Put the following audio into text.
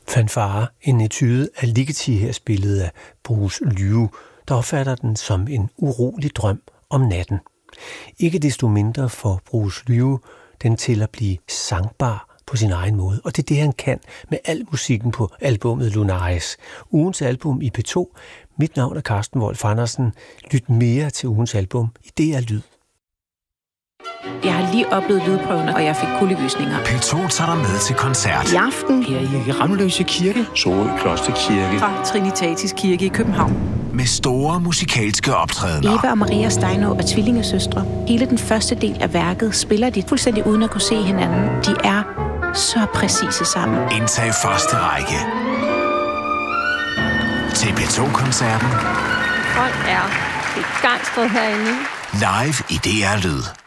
Fanfare, en etude af Ligeti her spillet af Bruce Lyu, der opfatter den som en urolig drøm om natten. Ikke desto mindre for Bruce Lyu den til at blive sangbar på sin egen måde, og det er det, han kan med al musikken på albumet Lunaris. Ugens album i P2. Mit navn er Carsten Wolf Andersen. Lyt mere til ugens album i DR Lyd. Jeg har lige oplevet lydprøven, og jeg fik kuldegysninger. P2 tager dig med til koncert. I aften her i Ramløse Kirke. Sorø Klosterkirke. Fra Trinitatis Kirke i København. Med store musikalske optrædener. Eva og Maria Steinå er tvillingesøstre. Hele den første del af værket spiller de fuldstændig uden at kunne se hinanden. De er så præcise sammen. Indtag første række. Til P2-koncerten. Folk er begejstret herinde. Live i DR Lyd.